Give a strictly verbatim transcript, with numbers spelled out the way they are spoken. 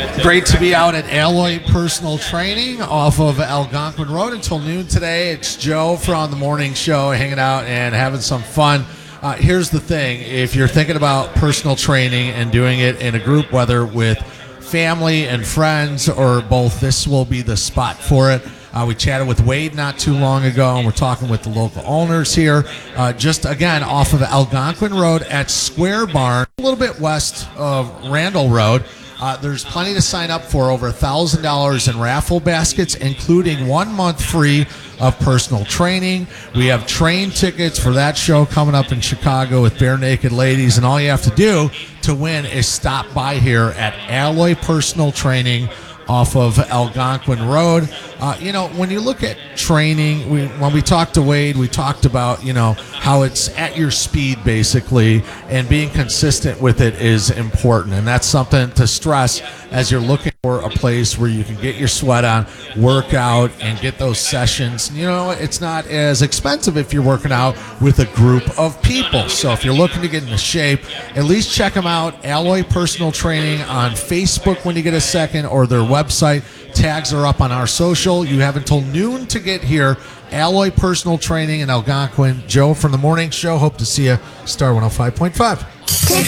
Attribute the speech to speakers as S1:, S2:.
S1: Great to be out at Alloy Personal Training off of Algonquin Road until noon today. It's Joe from the morning show hanging out and having some fun. Uh, here's the thing. If you're thinking about personal training and doing it in a group, whether with family and friends or both, this will be the spot for it. Uh, we chatted with Wade not too long ago, and we're talking with the local owners here. Uh, just, again, off of Algonquin Road at Square Barn, a little bit west of Randall Road. Uh, there's plenty to sign up for, over one thousand dollars in raffle baskets, including one month free of personal training. We have train tickets for that show coming up in Chicago with Bare Naked Ladies, and all you have to do to win is stop by here at Alloy Personal Training off of Algonquin Road. Uh, you know, when you look at training, we, when we talked to Wade, we talked about, you know, how it's at your speed, basically, and being consistent with it is important. And that's something to stress as you're looking for a place where you can get your sweat on, work out, and get those sessions. You know, it's not as expensive if you're working out with a group of people. So if you're looking to get into shape, at least check them out. Alloy Personal Training on Facebook when you get a second, or their website. Tags are up on our social. You have until noon to get here. Alloy Personal Training in Algonquin. Joe from the morning show. Hope to see you. Star one oh five point five.